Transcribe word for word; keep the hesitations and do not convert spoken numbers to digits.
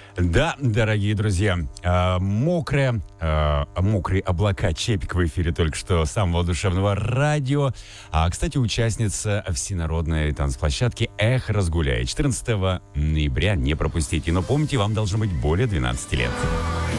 Да, дорогие друзья, э, мокрые, э, мокрые облака, Чепик в эфире только что самого душевного радио. А, кстати, участница всенародной танцплощадки «Эх, разгуляй». четырнадцатого ноября не пропустите. Но помните, вам должно быть более двенадцати лет.